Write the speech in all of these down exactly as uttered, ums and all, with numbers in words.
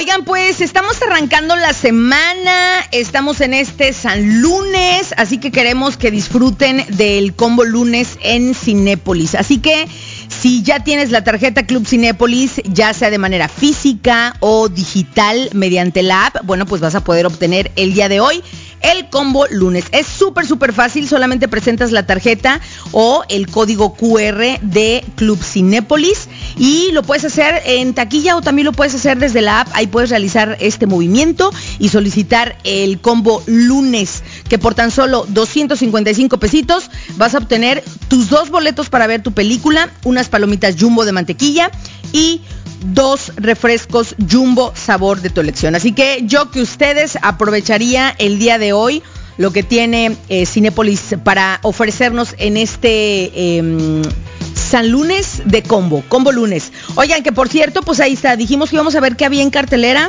Oigan, pues estamos arrancando la semana, estamos en este San Lunes, así que queremos que disfruten del combo lunes en Cinépolis. Así que si ya tienes la tarjeta Club Cinépolis, ya sea de manera física o digital mediante la app, bueno, pues vas a poder obtener el día de hoy el combo lunes. Es súper, súper fácil, solamente presentas la tarjeta o el código cu erre de Club Cinépolis y lo puedes hacer en taquilla o también lo puedes hacer desde la app. Ahí puedes realizar este movimiento y solicitar el combo lunes, que por tan solo doscientos cincuenta y cinco pesitos vas a obtener tus dos boletos para ver tu película, unas palomitas Jumbo de mantequilla y dos refrescos Jumbo sabor de tu elección. Así que yo que ustedes aprovecharía el día de hoy lo que tiene eh, Cinépolis para ofrecernos en este eh, San Lunes de combo, combo lunes. Oigan, que por cierto, pues ahí está, dijimos que íbamos a ver qué había en cartelera.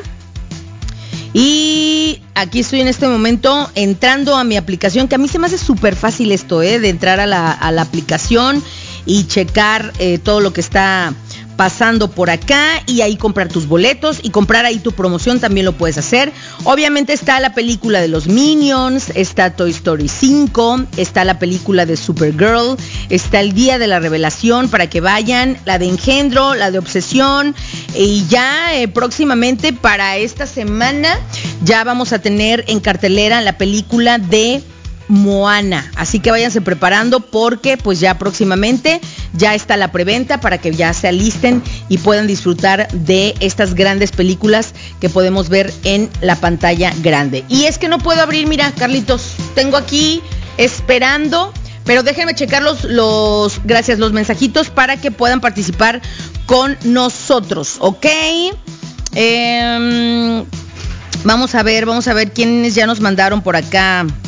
Y aquí estoy en este momento entrando a mi aplicación, que a mí se me hace súper fácil esto, ¿eh? De entrar a la, a la aplicación y checar eh, todo lo que está pasando por acá y ahí comprar tus boletos y comprar ahí tu promoción, también lo puedes hacer. Obviamente está la película de los Minions, está Toy Story cinco, está la película de Supergirl, está el Día de la Revelación para que vayan, la de Engendro, la de Obsesión, y ya eh, próximamente para esta semana ya vamos a tener en cartelera la película de Moana, así que váyanse preparando porque pues ya próximamente ya está la preventa para que ya se alisten y puedan disfrutar de estas grandes películas que podemos ver en la pantalla grande. Y es que no puedo abrir, mira, Carlitos, tengo aquí esperando, pero déjenme checar los, los gracias, los mensajitos para que puedan participar con nosotros, ¿ok? Eh, vamos a ver, vamos a ver quiénes ya nos mandaron por acá.